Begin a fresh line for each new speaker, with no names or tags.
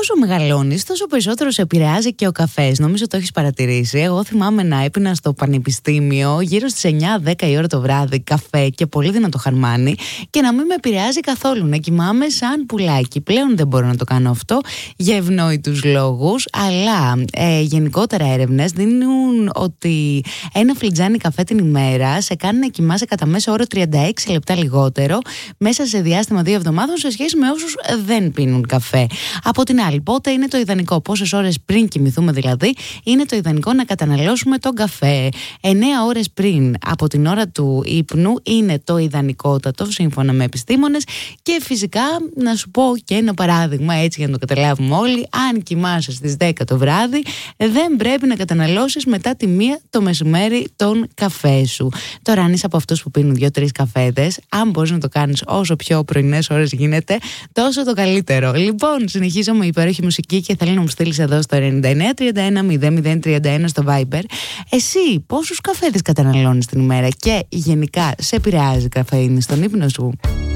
όσο μεγαλώνεις, τόσο περισσότερο σε επηρεάζει και ο καφές. Νομίζω το έχεις παρατηρήσει. Εγώ θυμάμαι να έπινα στο πανεπιστήμιο γύρω στις 9-10 η ώρα το βράδυ καφέ και πολύ δυνατό χαρμάνι και να μην με επηρεάζει καθόλου. Να κοιμάμαι σαν πουλάκι. Πλέον δεν μπορώ να το κάνω αυτό για ευνόητους λόγους, αλλά γενικότερα έρευνες δίνουν ότι ένα φλιτζάνι καφέ την ημέρα σε κάνει να κοιμάσαι κατά μέσο όρο 36 λεπτά λιγότερο μέσα σε διάστημα 2 εβδομάδων σε σχέση με όσους δεν πίνουν καφέ. Από την άλλη, πότε είναι το ιδανικό, πόσες ώρες πριν κοιμηθούμε δηλαδή, είναι το ιδανικό να καταναλώσουμε τον καφέ? 9 ώρες πριν από την ώρα του ύπνου είναι το ιδανικότατο σύμφωνα με επιστήμονες. Και φυσικά να σου πω και ένα παράδειγμα, έτσι για να το καταλάβουμε όλοι: αν κοιμάσαι στις 10 το βράδυ, δεν πρέπει να καταναλώσεις μετά τη 1 το μεσημέρι τον καφέ σου. Τώρα, αν είσαι από αυτούς που πίνουν 2-3 καφέδες, αν μπορείς να το κάνεις όσο πιο πρωινές ώρες γίνεται, τόσο το καλύτερο. Λοιπόν, συνεχίζω με υπέροχη μουσική και θέλω να μου στείλεις εδώ στο 9931 στο Viber. Εσύ πόσους καφέδες καταναλώνεις την ημέρα και γενικά σε επηρεάζει η καφεΐνη στον ύπνο σου?